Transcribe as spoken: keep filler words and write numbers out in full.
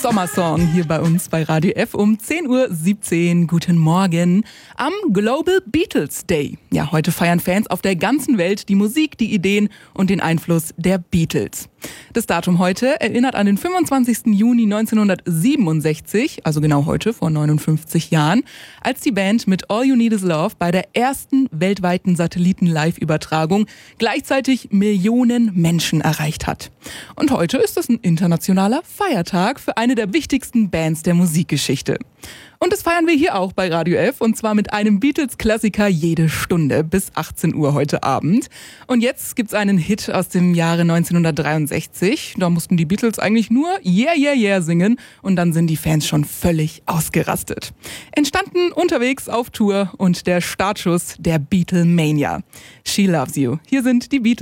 Sommersong hier bei uns bei Radio F um zehn Uhr siebzehn. Guten Morgen am Global Beatles Day. Ja, heute feiern Fans auf der ganzen Welt die Musik, die Ideen und den Einfluss der Beatles. Das Datum heute erinnert an den fünfundzwanzigsten Juni neunzehnhundertsiebenundsechzig, also genau heute vor neunundfünfzig Jahren, als die Band mit All You Need Is Love bei der ersten weltweiten Satelliten-Live-Übertragung gleichzeitig Millionen Menschen erreicht hat. Und heute ist es ein internationaler Feiertag für eine der wichtigsten Bands der Musikgeschichte. Und das feiern wir hier auch bei Radio F, und zwar mit einem Beatles-Klassiker jede Stunde bis achtzehn Uhr heute Abend. Und jetzt gibt's einen Hit aus dem Jahre neunzehnhundertdreiundsechzig. Da mussten die Beatles eigentlich nur Yeah, Yeah, Yeah singen und dann sind die Fans schon völlig ausgerastet. Entstanden unterwegs auf Tour und der Startschuss der Beatlemania. She Loves You. Hier sind die Beatles.